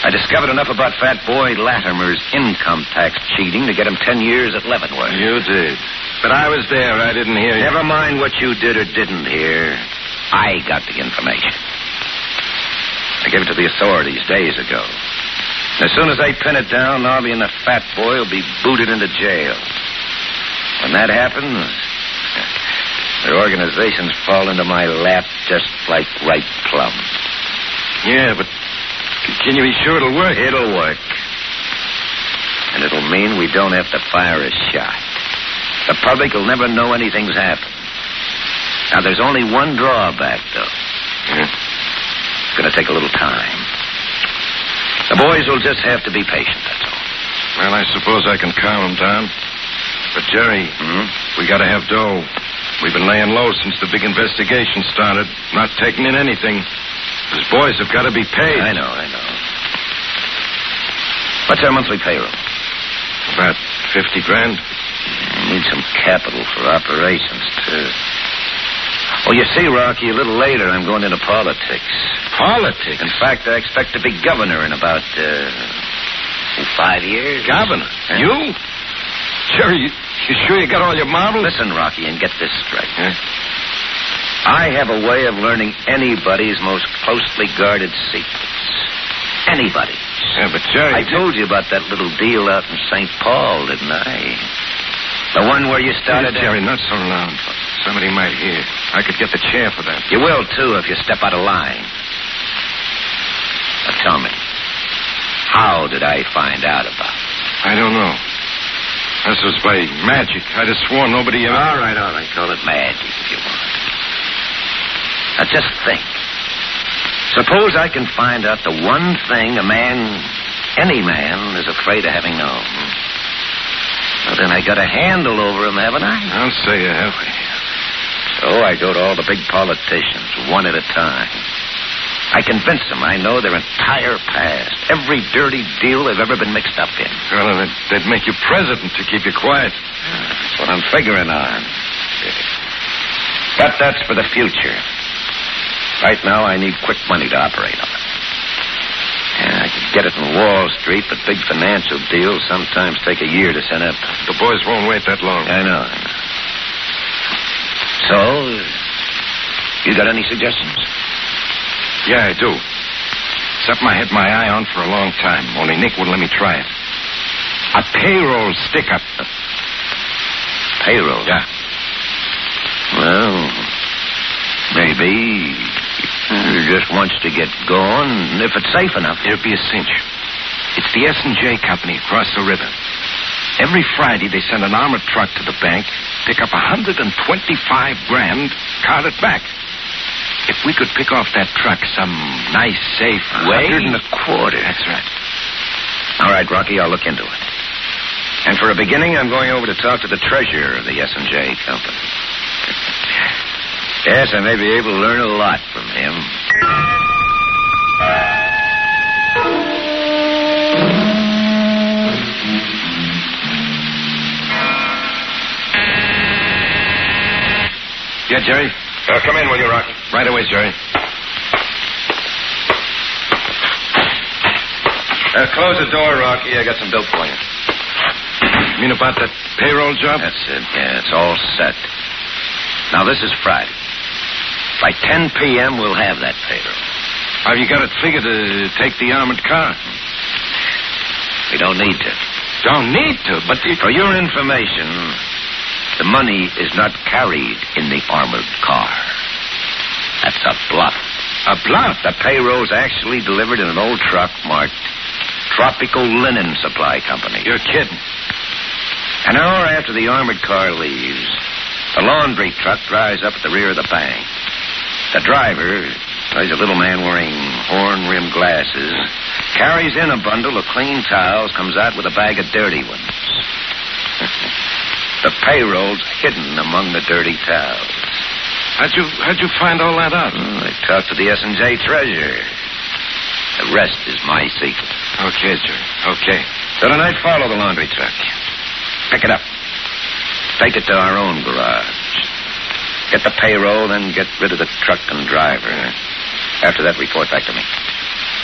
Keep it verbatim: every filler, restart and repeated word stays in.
I discovered enough about Fat Boy Latimer's income tax cheating to get him ten years at Leavenworth. You did. But I was there. I didn't hear you. Never mind what you did or didn't hear. I got the information. I gave it to the authorities days ago. As soon as they pin it down, Nobby and the Fat Boy will be booted into jail. When that happens, their organizations fall into my lap just like ripe plums. Yeah, but can you be sure it'll work? It'll work. And it'll mean we don't have to fire a shot. The public will never know anything's happened. Now, there's only one drawback, though. Yeah? It's going to take a little time. The boys will just have to be patient, that's all. Well, I suppose I can calm them down. But, Jerry, Hmm? we got to have dough. We've been laying low since the big investigation started, not taking in anything. Those boys have got to be paid. I know, I know. What's our monthly payroll? About fifty grand. We need some capital for operations, too. Well, you see, Rocky, a little later I'm going into politics. Politics? In fact, I expect to be governor in about, uh, five years. Governor? Yeah. You? Jerry, you, you sure you got all your marbles? Listen, Rocky, and get this straight. Yeah? I have a way of learning anybody's most closely guarded secrets. Anybody's. Yeah, but Jerry... I told you about that little deal out in Saint Paul, didn't I? The one where you started... Please, Jerry, not so loud. Somebody might hear. I could get the chair for that. You will, too, if you step out of line. Now, tell me, how did I find out about it? I don't know. This was by magic. I'd have sworn nobody ever... All right, all right. Call it magic if you want. Now, just think. Suppose I can find out the one thing a man, any man, is afraid of having known. Well, then I got a handle over him, haven't I? I'll say you have. So I go to all the big politicians, one at a time. I convince them I know their entire past, every dirty deal they've ever been mixed up in. Well, they'd, they'd make you president to keep you quiet. That's what I'm figuring on. But that's for the future. Right now, I need quick money to operate on. Yeah, I could get it in Wall Street, but big financial deals sometimes take a year to set up. The boys won't wait that long. I know, I know. So, you got any suggestions? Yeah, I do. Something I had my eye on for a long time, only Nick wouldn't let me try it. A payroll stick-up. Payroll? Yeah. Well, maybe he just wants to get going, if it's safe enough. It'd be a cinch. It's the S and J company across the river. Every Friday, they send an armored truck to the bank, pick up one hundred twenty-five grand, cart it back. If we could pick off that truck some nice, safe way... Hundred and a quarter. That's right. All right, Rocky, I'll look into it. And for a beginning, I'm going over to talk to the treasurer of the S and J company. Yes, I may be able to learn a lot from him. Yeah, Jerry? Uh, come in, will you, Rocky? Right away, Jerry. Uh, close the door, Rocky. I got some dope for you. You mean about that payroll job? That's it. Yeah, it's all set. Now, this is Friday. By ten p.m., we'll have that payroll. Have you got it figured to take the armored car? We don't need to. Don't need to, but... You... For your information, the money is not carried in the armored car. That's a bluff. A bluff? The payroll's actually delivered in an old truck marked Tropical Linen Supply Company. You're kidding. An hour after the armored car leaves, the laundry truck drives up at the rear of the bank. The driver, he's a little man wearing horn-rimmed glasses, carries in a bundle of clean towels, comes out with a bag of dirty ones. The payroll's hidden among the dirty towels. How'd you, how'd you find all that out? Oh, I talked to the S and J treasurer. The rest is my secret. Okay, Jerry. Okay. So tonight, follow the laundry truck. Pick it up. Take it to our own garage. Get the payroll, then get rid of the truck and driver. After that, report back to me.